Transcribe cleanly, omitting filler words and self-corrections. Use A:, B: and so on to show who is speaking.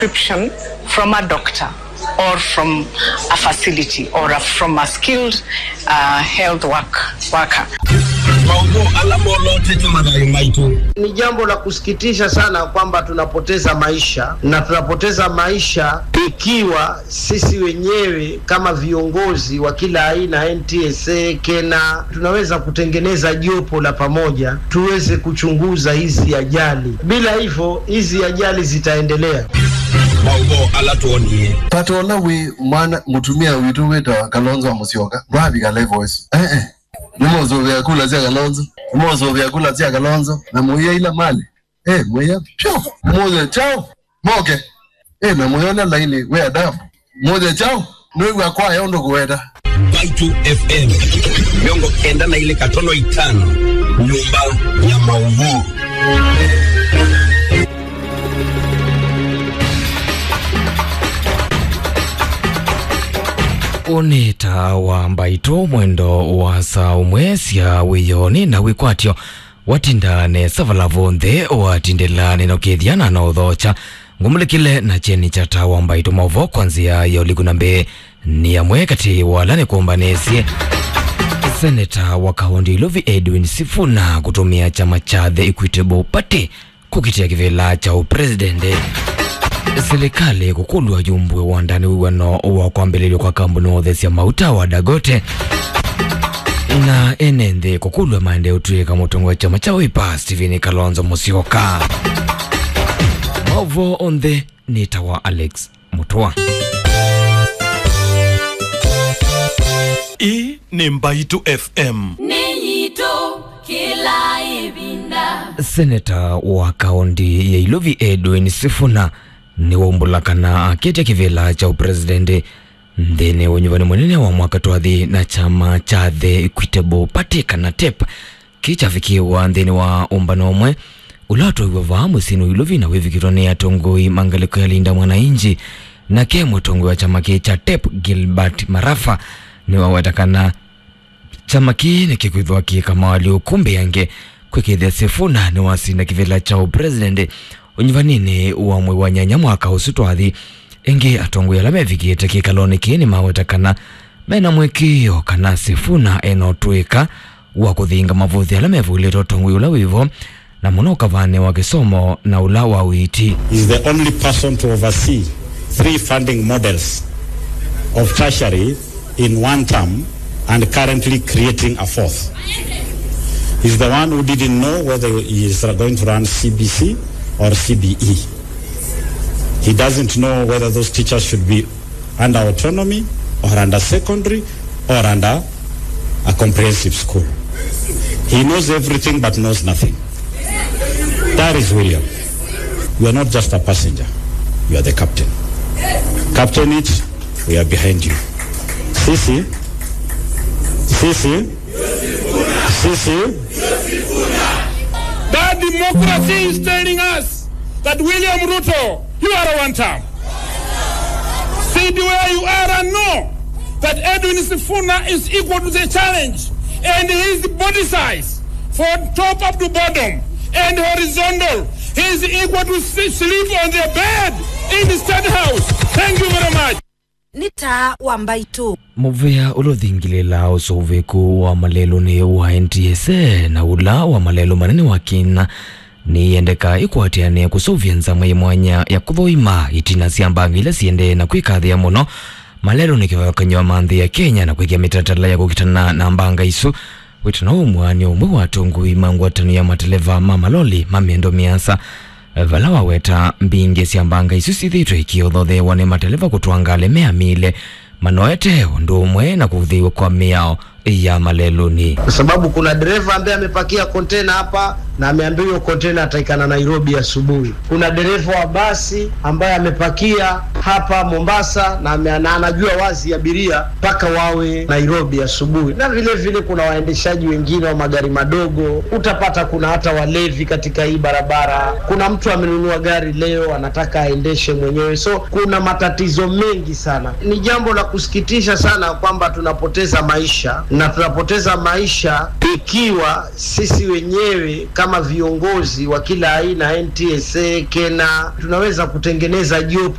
A: prescription from a doctor or from a facility or from a skilled health worker.
B: Ni jambo la kusikitisha sana kwamba tunapoteza maisha, na tunapoteza maisha ikiwa sisi wenyewe kama viongozi wa kila aina, NTSA, Kena, tunaweza kutengeneza jopo la pamoja tuweze kuchunguza hizi ajali. Bila hivyo hizi ajali zitaendelea.
C: Patona we mwana mutumia witu weta Kalonzo Musyoka babi kale voice Mozo vya kula zia Kalonzo, mozo vya kula zia Kalonzo, na muya ila mali. Muya, chao, moja chao, moke. Na muya na laini, wea dafu. Moja chao, nui kwa ya ondo kuweda.
D: Baitu FM, miongo enda na ile katono itano, nyumba ya maudhui.
E: Unita wa Mbaitu mwendo wa saa umwesia wiyoni na wikwatio watindane savala vonde watindelane na ukethiana na udhocha ngumulikile na cheni chata wa Mbaitu mauvo kwanzia ya uligunambe ni ya mwekati walane kuombanesie Seneta wa kaunti Iluvi Edwin Sifuna kutumia chama cha The Equitable Party kukitia kivela cha upresidente. Serikali kukulwa jumbwe wa ndani wano wa kuambelelio kwa kambuno dhesi ya mauta wa Dagote na enende kukulwa maende utuye motongo wa chama cha Wiper Stephen Kalonzo Musyoka. Mauvo on the nitawa Alex Mutua.
F: Hii ni Mbaitu FM.
G: Niyito kila ibinda.
E: Seneta wa kaunti ya Iluvi Edwin Sifuna ni waumbulakana akete kivela cha upresidente ndene wenyuvani mwenene wa mwaka tuadhi na chama cha The Equitable Party kana TEP kichafikiwa ndene wa umbano umwe ulato iwafahamu sinu Iluvi na wevikirone ya tongoi mangaliko ya linda mwanainji na kemo tongoi wa chama cha TEP Gilbert Marafa ni wawatakana chama kine kikuidhwa kama waliokumbi yange kwekithia Sifuna ni wasinda kivela cha upresidente unyivanini uamwe wa nyanya mwaka usutwathi enge atongo ya lamevikite kikalone kini mawetakana mena mwekio kana Sifuna enotwika wa kuthinga mavuthi ya lamevulito atongo yula wivo na muno kavane wa kisomo na ula wa witi.
H: Is the only person to oversee 3 funding models of tertiary in one term and currently creating a 4th. He's the one who didn't know whether he is going to run CBC or CBE. He doesn't know whether those teachers should be under autonomy or under secondary or under a comprehensive school. He knows everything but knows nothing. That is William. You are not just a passenger. You are the captain. Captain it, we are behind you. Sisi.
I: That democracy is telling us that William Ruto, you are a one term. Sit where you are and know that Edwin Sifuna is equal to the challenge, and his body size from top up to bottom and horizontal, he is equal to sleep on the bed in the State House. Thank you very much.
G: Nita wa Mbaitu
E: Muvea ulothingilela usoveku wa malelo ni wa NTSA na ula wa malelo manene wa kina ni endeka ikuatiane kusovya nzamwe mwanya ya kuthoima itina siambangile siende na kwikathia muno malelo ni kiwakanywa mandhi ya Kenya na kwikia mitatala ya kukitana na mbanga isu witana umwani umwe watungu imangwatanu ya mateleva mamaloli mamiendo miasa vala weta mbinge siambanga isu sithitwe ikiuthothe wane mateleva kutuangale mea mile manoete ndumwe na kuthiwa kwa miao ya maleloni.
B: Kwa sababu kuna dereva ambaye amepakia container hapa na ameambiwa container ataikana Nairobi asubuhi. Kuna dereva wa basi ambaye amepakia hapa Mombasa na anajua wazi abiria paka wawe Nairobi asubuhi. Na vile vile kuna waendeshaji wengine wa magari madogo. Utapata kuna hata walevi katika hii barabara. Kuna mtu amenunua gari leo anataka aendeshe mwenyewe. So kuna matatizo mengi sana. Ni jambo la kusikitisha sana kwamba tunapoteza maisha, na tunapoteza maisha ikiwa sisi wenyewe kama viongozi wa kila aina, NTSA, KENA, tunaweza kutengeneza jopo